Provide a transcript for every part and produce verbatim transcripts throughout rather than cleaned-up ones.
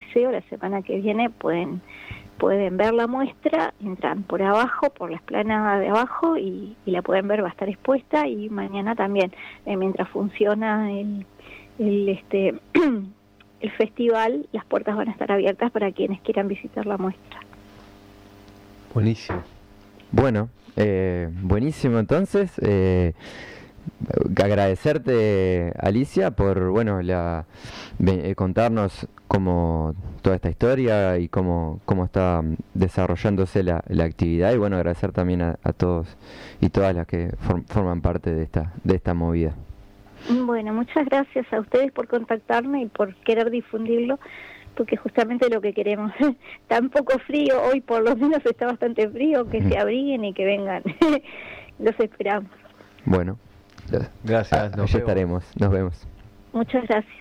liceo, la semana que viene pueden pueden ver la muestra, entran por abajo, por la explanada de abajo y, y la pueden ver, va a estar expuesta, y mañana también, eh, mientras funciona el, el este el festival, las puertas van a estar abiertas para quienes quieran visitar la muestra. Buenísimo. Bueno, eh, buenísimo entonces. Eh, agradecerte, Alicia, por bueno la eh, contarnos cómo toda esta historia y cómo, cómo está desarrollándose la, la actividad, y bueno, agradecer también a, a todos y todas las que form, forman parte de esta de esta movida. Bueno, muchas gracias a ustedes por contactarme y por querer difundirlo, porque justamente lo que queremos. Tan poco frío, hoy por lo menos está bastante frío, que se abriguen y que vengan. Los esperamos. Bueno, gracias, nos allá estaremos, nos vemos. Muchas gracias.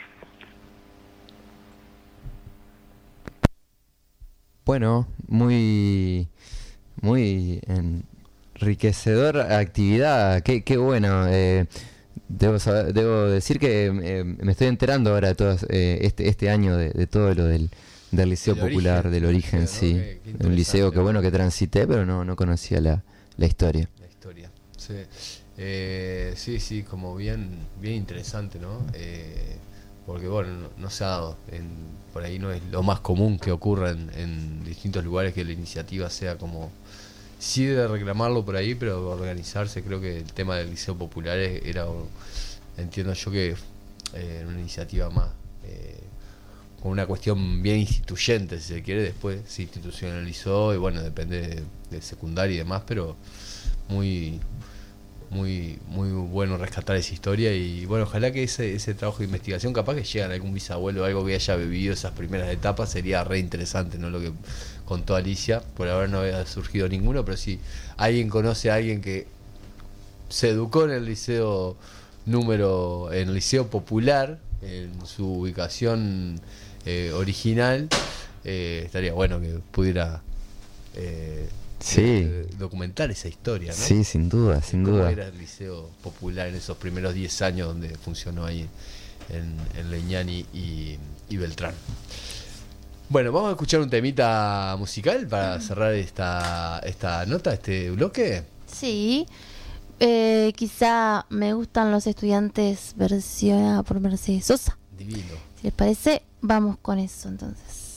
Bueno, muy muy enriquecedor actividad, qué, qué bueno. Eh, debo saber, debo decir que eh, me estoy enterando ahora de todo eh, este este año de, de todo lo del del Liceo del Popular, origen, del origen, ¿no? sí. Qué, qué un liceo que bueno que transité, pero no no conocía la, la historia. La historia, sí. Eh, sí, sí, como bien bien interesante, ¿no? Eh, porque bueno, no, no se ha dado, en, por ahí no es lo más común que ocurra en, en distintos lugares que la iniciativa sea como, sí de reclamarlo por ahí, pero organizarse. Creo que el tema del Liceo Popular era, entiendo yo que eh, una iniciativa más, eh, con una cuestión bien instituyente, si se quiere. Después se institucionalizó y bueno, depende de, de secundaria y demás, pero muy... muy muy bueno rescatar esa historia. Y bueno, ojalá que ese ese trabajo de investigación, capaz que llegan algún bisabuelo o algo que haya vivido esas primeras etapas, sería re interesante, ¿no? Lo que contó Alicia, por ahora no había surgido ninguno, pero si alguien conoce a alguien que se educó en el liceo número en el Liceo Popular, en su ubicación eh, original, eh, estaría bueno que pudiera eh, sí. de, de documentar esa historia, ¿no? Sí, sin duda, sin ¿Cómo duda. era el Liceo Popular en esos primeros diez años donde funcionó ahí en, en Leñani y, y Beltrán? Bueno, vamos a escuchar un temita musical para cerrar esta, esta nota, este bloque. Sí, eh, quizá Me gustan los estudiantes versionada por Mercedes Sosa. Divino. Si les parece, vamos con eso entonces.